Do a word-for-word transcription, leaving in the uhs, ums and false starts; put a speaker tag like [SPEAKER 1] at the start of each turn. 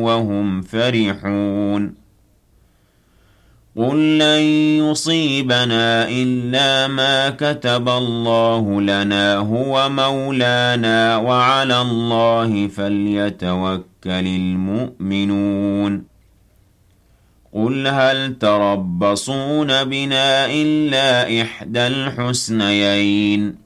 [SPEAKER 1] وهم فرحون قل لن يصيبنا إلا ما كتب الله لنا هو مولانا وعلى الله فليتوكل المؤمنون قل هل تربصون بنا إلا إحدى الحسنيين